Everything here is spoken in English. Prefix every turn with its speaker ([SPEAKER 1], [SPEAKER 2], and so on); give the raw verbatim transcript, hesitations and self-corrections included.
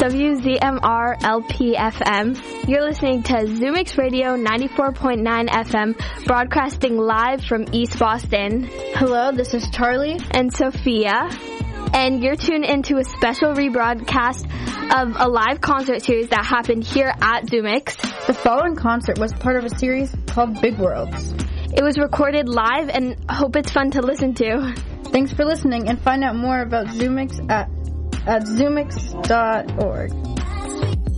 [SPEAKER 1] W Z M R L P F M. You're listening to Zoomix Radio ninety-four point nine F M, broadcasting live from East Boston.
[SPEAKER 2] Hello, this is Charlie.
[SPEAKER 1] And Sophia. And you're tuned into a special rebroadcast of a live concert series that happened here at Zoomix.
[SPEAKER 2] The following concert was part of a series called Big Worlds.
[SPEAKER 1] It was recorded live and hope it's fun to listen to.
[SPEAKER 2] Thanks for listening, and find out more about Zoomix at, at zoomix dot org.